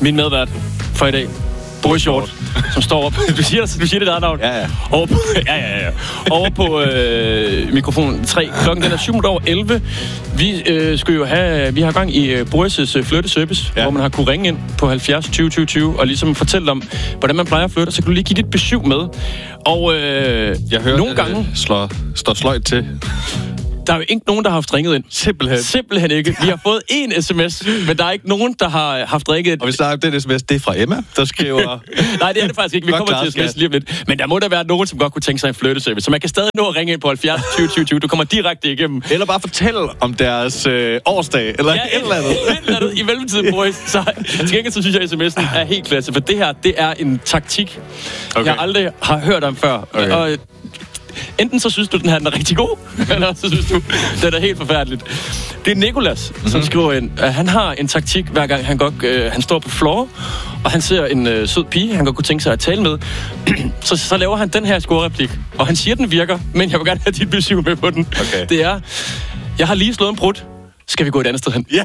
min medvært for i dag, Boris Hjort, som står op. Du siger det der navn. Ja. Over på, over på mikrofon 3. Klokken den er 7:11. Vi skal jo vi har gang i Boris' flytteservice, hvor man har kunne ringe ind på 70 20 20 20 og ligesom fortælle om, hvordan man plejer at flytte. Så kan du lige give dit besøg med. Og jeg hører, nogle gange står sløjt til. Der er jo ikke nogen, der har haft ringet ind. Simpelthen ikke. Vi har fået én sms, men der er ikke nogen, der har haft ringet ind. Og vi snakker om den sms, det er fra Emma, der skriver... Nej, det er det faktisk ikke. Vi kommer til sms lige om lidt. Men der må der være nogen, som godt kunne tænke sig en flytteservice. Så man kan stadig nå at ringe ind på 70 20 20 20. Du kommer direkte igennem. Eller bare fortælle om deres årsdag, eller et eller andet. Et eller andet i mellemtiden, Boris. Så til gengæld så synes jeg, at sms'en er helt klasse. For det her, det er en taktik, jeg aldrig har hørt om før. Okay. Og enten så synes du, den her er rigtig god, eller så synes du, den er helt forfærdeligt. Det er Nicolas, som skriver ind. Han har en taktik, hver gang han står på floor, og han ser en sød pige, han godt kunne tænke sig at tale med. så laver han den her scorereplik, og han siger, den virker, men jeg vil gerne have dit besøg med på den. Okay. Det er, jeg har lige slået en brud. Skal vi gå et andet sted hen? Ja.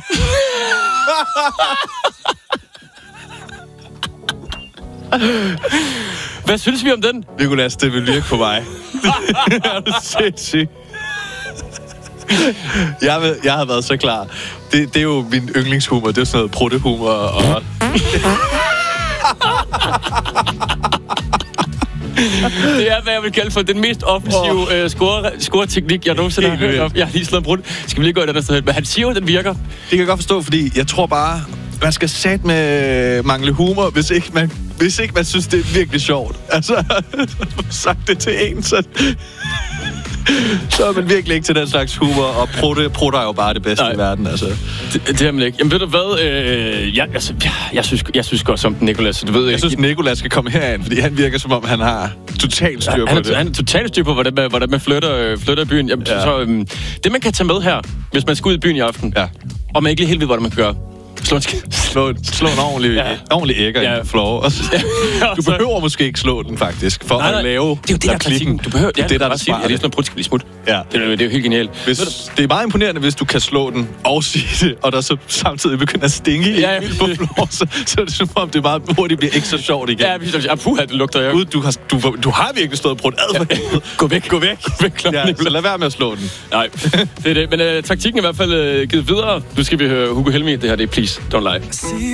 Hvad synes vi om den? Nicolas, det vil virke på mig. Det er du sindssygt. Jeg har været så klar. Det er jo min yndlingshumor. Det er sådan noget pruttehumor og... Det er, hvad jeg vil kalde for den mest offensive scoreteknik, jeg nogensinde har hørt om. Jeg har lige slået en brud. Skal vi lige gå et andet sted hen? Men han siger jo, at den virker. Det kan jeg godt forstå, fordi jeg tror bare, man skal satme mangle humor, hvis ikke man synes, det er virkelig sjovt. Altså, sagt det til en, så er man virkelig ikke til den slags humor, og prutter er jo bare det bedste i verden, altså. Det er man ikke. Jamen ved du hvad, jeg synes godt som Nicolas, du ved. Jeg synes, Nicolas skal komme herind, fordi han virker som om, han har totalt styr på det. Han er totalt styr på, hvordan man flytter i byen. Jamen, så, det man kan tage med her, hvis man skal ud i byen i aften, og man ikke lige helt ved, hvordan man kan gøre. Slå en ordentlig ægger i floor. Du behøver måske ikke slå den, faktisk, for at lave... Det er jo det, der er kritikken. Du behøver... Det er bare sige, at det er sådan noget lige smut. Ja. Det er jo helt genialt. Det er meget imponerende, hvis du kan slå den og sige det, og der så samtidig begynder at stinge i på floor, så er det som om, det meget hurtigt bliver ikke så sjovt igen. Ja, det lugter jeg. Du har virkelig stået på et Gå væk. Ja, så lad være med at slå den. Nej, det er det. Men taktikken er i hvert fald givet videre. Nu skal vi høre Hugo Helmi. Det her, det er Please Don't Lie.